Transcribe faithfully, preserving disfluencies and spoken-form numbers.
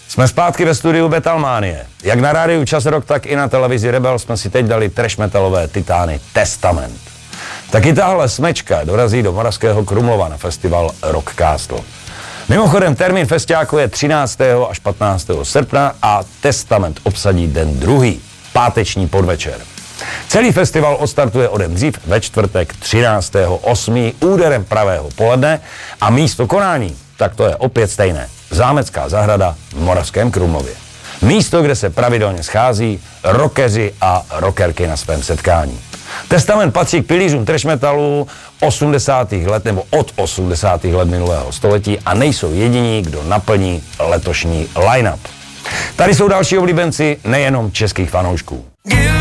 Jsme zpátky ve studiu Betalmánie. Jak na rádiu Čas Rock, tak i na televizi Rebel jsme si teď dali trash metalové titány Testament. Taky tahle smečka dorazí do Moravského Krumlova na festival Rock Castle. Mimochodem termín festiáku je třináctého až patnáctého srpna a Testament obsadí den druhý, páteční podvečer. Celý festival odstartuje o den dřív ve čtvrtek třináctého osmého úderem pravého poledne a místo konání, tak to je opět stejné. Zámecká zahrada v Moravském Krumlově. Místo, kde se pravidelně schází rockeři a rockerky na svém setkání. Testament patří k pilířům trash metalu osmdesátých let nebo od osmdesátých let minulého století a nejsou jediní, kdo naplní letošní line-up. Tady jsou další oblíbenci nejenom českých fanoušků.